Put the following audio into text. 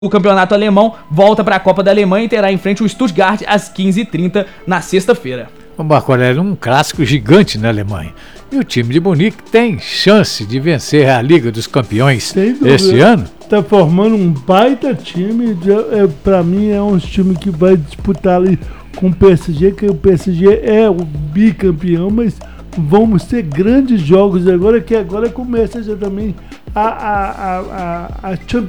O campeonato alemão volta para a Copa da Alemanha e terá em frente o Stuttgart às 15h30 na sexta-feira. O Marco Aurélio, um clássico gigante na Alemanha. E o time de Munique tem chance de vencer a Liga dos Campeões esse ano? Tá formando um baita time. Pra mim é um time que vai disputar ali com o PSG, que o PSG é o bicampeão, mas vamos ter grandes jogos agora, que agora começa já também a Champions